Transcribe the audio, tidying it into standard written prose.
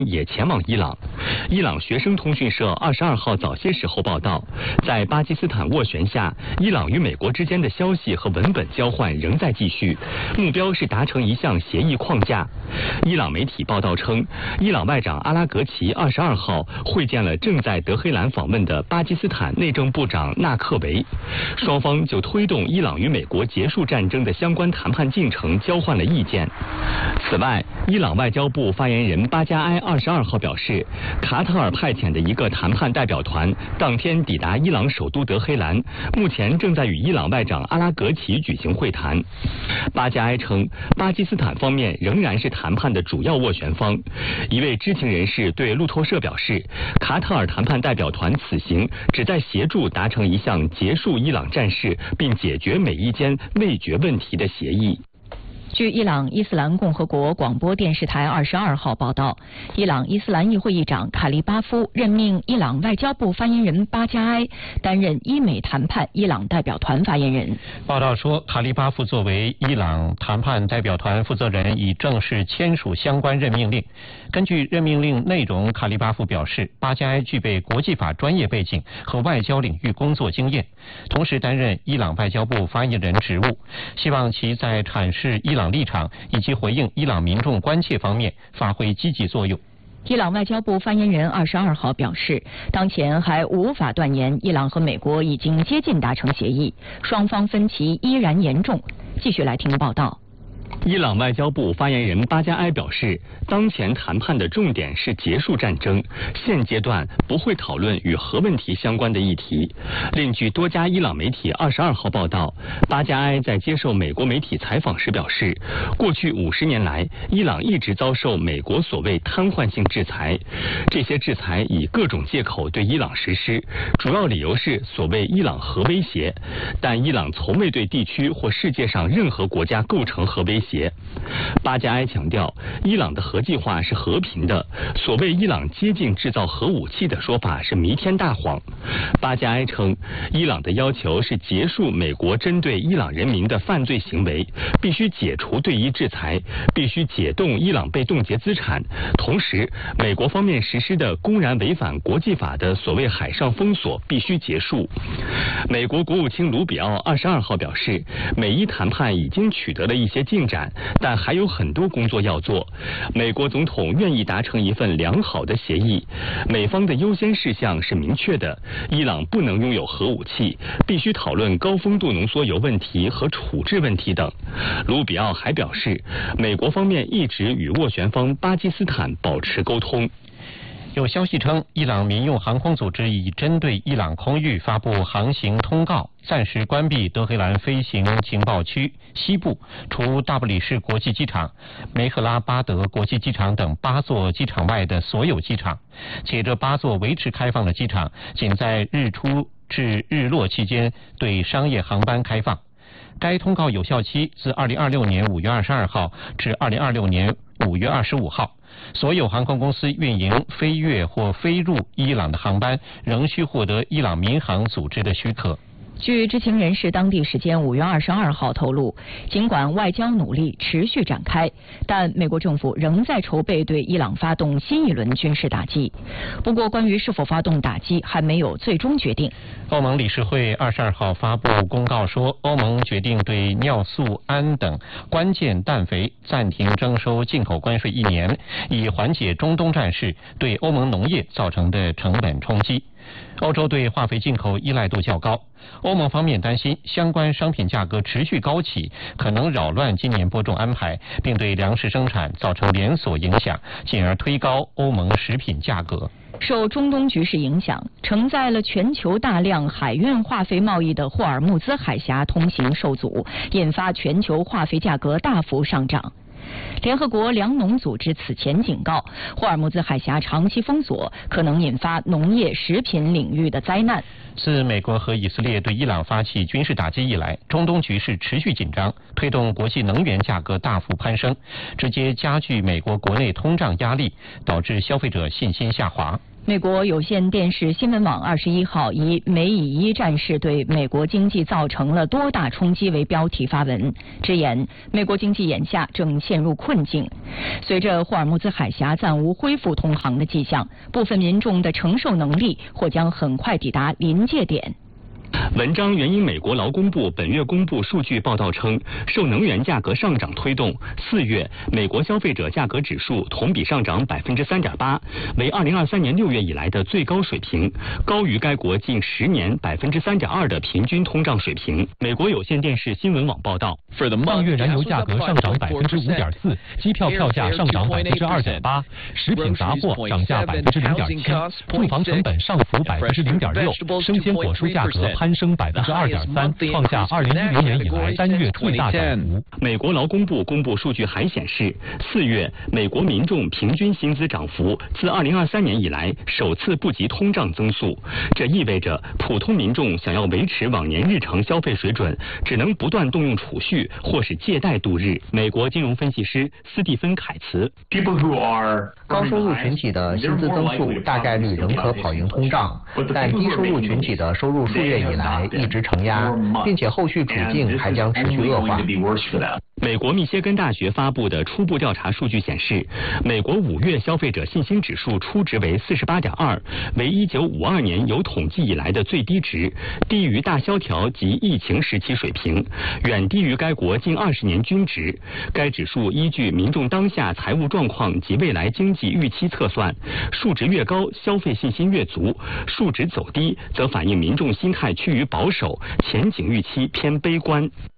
也前往伊朗。伊朗学生通讯社22号早些时候报道，在巴基斯坦斡旋下，伊朗与美国之间的消息和文本交换仍在继续，目标是达成一项协议框架。伊朗媒体报道称，伊朗外长阿拉格齐22号会见了正在德黑兰访问的巴基斯坦内政部长纳克维，双方就推动伊朗与美国结束战争的相关谈判进程交换了意见。此外，伊朗外交部发言人巴加埃22号表示，卡塔尔派遣的一个谈判代表团当天抵达伊朗首都德黑兰，目前正在与伊朗外长阿拉格齐举行会谈。巴加埃称，巴基斯坦方面仍然是谈判的主要斡旋方。一位知情人士对路透社表示，卡塔尔谈判代表团此行旨在协助达成一项结束伊朗战事并解决美伊间未决问题的协议。 据伊朗伊斯兰共和国广播电视台22号报道，伊朗伊斯兰议会议长卡利巴夫任命伊朗外交部发言人巴加埃担任伊美谈判伊朗代表团发言人。 报道说，卡利巴夫作为伊朗谈判代表团负责人，已正式签署相关任命令。根据任命令内容，卡利巴夫表示，巴加埃具备国际法专业背景和外交领域工作经验，同时担任伊朗外交部发言人职务，希望其在阐释伊朗立场以及回应伊朗民众关切方面发挥积极作用。 伊朗外交部发言人22号表示，当前还无法断言伊朗和美国已经接近达成协议，双方分歧依然严重。继续来听报道。 伊朗外交部发言人巴加埃表示，当前谈判的重点是结束战争，现阶段不会讨论与核问题相关的议题。另据多家伊朗媒体22号报道，巴加埃在接受美国媒体采访时表示，过去50年来，伊朗一直遭受美国所谓瘫痪性制裁，这些制裁以各种借口对伊朗实施，主要理由是所谓伊朗核威胁，但伊朗从未对地区或世界上任何国家构成核威胁。巴加埃强调，伊朗的核计划是和平的，所谓伊朗接近制造核武器的说法是弥天大谎。巴加埃称，伊朗的要求是结束美国针对伊朗人民的犯罪行为，必须解除对伊制裁，必须解冻伊朗被冻结资产，同时美国方面实施的公然违反国际法的所谓海上封锁必须结束。美国国务卿卢比奥22号表示，美伊谈判已经取得了一些进展，但还有很多工作要做。美国总统愿意达成一份良好的协议，美方的优先事项是明确的，伊朗不能拥有核武器，必须讨论高丰度浓缩铀问题和处置问题等。卢比奥还表示，美国方面一直与斡旋方巴基斯坦保持沟通。 有消息称，伊朗民用航空组织已针对伊朗空域发布航行通告，暂时关闭德黑兰飞行情报区西部除大不里士国际机场、梅赫拉巴德国际机场等8座机场外的所有机场，且这8座维持开放的机场仅在日出至日落期间对商业航班开放。该通告有效期自2026年5月22号至2026年5月25号。所有航空公司运营飞越或飞入伊朗的航班仍需获得伊朗民航组织的许可。 据知情人士当地时间5月22号透露，尽管外交努力持续展开，但美国政府仍在筹备对伊朗发动新一轮军事打击。不过，关于是否发动打击还没有最终决定。 欧盟理事会22号发布公告说，欧盟决定对尿素胺等关键氮肥暂停征收进口关税1年，以缓解中东战事对欧盟农业造成的成本冲击。欧洲对化肥进口依赖度较高，欧盟方面担心相关商品价格持续高企，可能扰乱今年播种安排，并对粮食生产造成连锁影响，进而推高欧盟食品价格。 受中东局势影响，承载了全球大量海运化肥贸易的霍尔木兹海峡通行受阻，引发全球化肥价格大幅上涨。联合国粮农组织此前警告，霍尔木兹海峡长期封锁可能引发农业食品领域的灾难。 自美国和以色列对伊朗发起军事打击以来，中东局势持续紧张，推动国际能源价格大幅攀升，直接加剧美国国内通胀压力，导致消费者信心下滑。 美国有线电视新闻网21号以"美以伊战事对美国经济造成了多大冲击"为标题发文，直言美国经济眼下正陷入困境。随着霍尔木兹海峡暂无恢复通航的迹象，部分民众的承受能力或将很快抵达临界点。 文章援引美国劳工部本月公布数据报道称，受能源价格上涨推动，4月美国消费者价格指数同比上涨3.8%，为2023年6月以来的最高水平，高于该国近10年3.2%的平均通胀水平。美国有线电视新闻网报道， 上月燃油价格上涨5.4%，机票票价上涨2.8%，食品杂货涨价0.7%，住房成本上浮0.6%，生鲜果蔬价格攀升2.3%，创下2010年以来3月最大涨幅。 美国劳工部公布数据还显示，4月美国民众平均薪资涨幅自2023年以来首次不及通胀增速，这意味着普通民众想要维持往年日常消费水准，只能不断动用储蓄或是借贷度日。美国金融分析师斯蒂芬·凯茨， 高收入群体的薪资增速大概率仍可跑赢通胀，但低收入群体的收入数月以来一直承压，并且后续处境还将持续恶化。 美国密歇根大学发布的初步调查数据显示，美国5月消费者信心指数初值为48.2，为1952年有统计以来的最低值，低于大萧条及疫情时期水平，远低于该国近20年均值。该指数依据民众当下财务状况及未来经济预期测算，数值越高，消费信心越足；数值走低，则反映民众心态趋于保守，前景预期偏悲观。